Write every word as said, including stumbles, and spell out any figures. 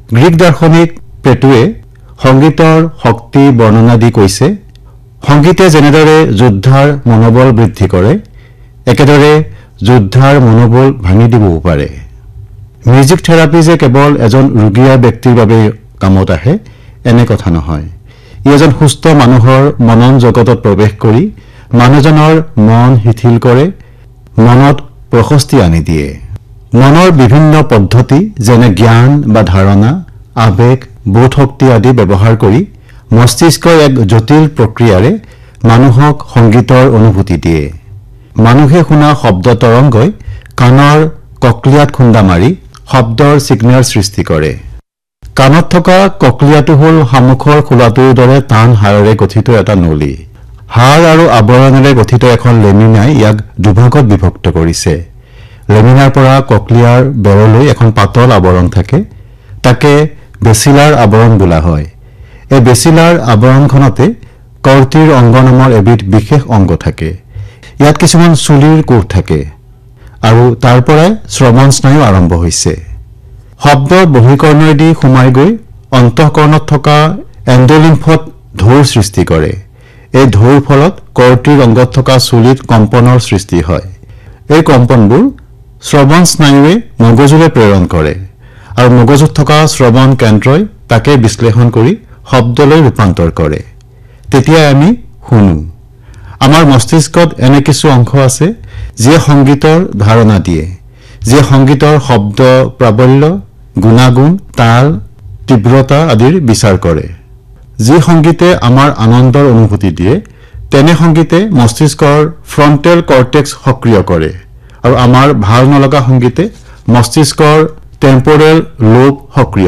Greek দাৰ্শনিক প্লেটোৱে সংগীতৰ শক্তি বৰ্ণনা দি কৈছে, সংগীতে যেনেদৰে যোদ্ধাৰ মনোবল বৃদ্ধি কৰে, একেদৰে যোদ্ধাৰ মনোবল ভাঙি দিবও পাৰে। মিউজিক থেৰাপি যে কেৱল এজন ৰোগীয়া ব্যক্তিৰ বাবে কামত আহে এনে কথা নহয়। ই এজন সুস্থ মানুহৰ মনন জগতত প্ৰৱেশ কৰি মানুহজনৰ মন শিথিল কৰে, মনত প্ৰশস্তি আনি দিয়ে। মনৰ বিভিন্ন পদ্ধতি যেনে জ্ঞান বা ধাৰণা, আবেগ, বোধশক্তি আদি ব্যৱহাৰ কৰি মস্তিষ্কৰ এক জটিল প্ৰক্ৰিয়াৰে মানুহক সংগীতৰ অনুভূতি দিয়ে। মানুহে শুনা শব্দ তৰংগই কাণৰ ককলিয়াত খুন্দা মাৰি শব্দৰ ছিগনেল সৃষ্টি কৰে। কাণত থকা ককলিয়াটো হ'ল সন্মুখৰ খোলাটোৰ দৰে টান হাড়েৰে গঠিত এটা নলী। হাড় আৰু আৱৰণেৰে গঠিত এখন লেমিনাই ইয়াক দুভাগত বিভক্ত কৰিছে। লেমিনাৰ পৰা ককলিয়াৰ বেৰলৈ এখন পাতল আৱৰণ থাকে, তাকে বেচিলাৰ আৱৰণ বোলা হয়। এই বেচিলাৰ আৱৰণখনতে কৰ্টিৰ অংগ নামৰ এবিধ বিশেষ অংগ থাকে। ইয়াত কিছুমান চুলিৰ কোষ থাকে আৰু তাৰ পৰাই শ্ৰৱণ স্নায়ু আৰম্ভ হৈছে। শব্দ বহিকৰ্ণেদি সোমাই গৈ অন্তঃকৰণত থকা এণ্ডলিম্ফত ঢৌৰ সৃষ্টি কৰে। এই ঢৌৰ ফলত কৰ্টিৰ অংগত থকা চুলিত কম্পনৰ সৃষ্টি হয়। এই কম্পনবোৰ শ্ৰৱণ স্নায়ুৱে মগজুলৈ প্ৰেৰণ কৰে আৰু মগজুত থকা শ্ৰৱণ কেন্দ্ৰই তাকে বিশ্লেষণ কৰি শব্দলৈ ৰূপান্তৰ কৰে। তেতিয়া আমি শুনো। আমাৰ মস্তিষ্কত এনে কিছু অংশ আছে যিয়ে সংগীতৰ ধাৰণা দিয়ে, যিয়ে সংগীতৰ শব্দ প্ৰাবল্য, গুণাগুণ, তাল, তীব্ৰতা আদিৰ বিচাৰ কৰে। যি সংগীতে আমাৰ আনন্দৰ অনুভূতি দিয়ে, তেনে সংগীতে মস্তিষ্কৰ ফ্ৰণ্টেল কৰ্টেক্স সক্ৰিয় কৰে আৰু আমাৰ ভাল নলগা সংগীতে মস্তিষ্কৰ টেম্পৰেল লোব সক্ৰিয়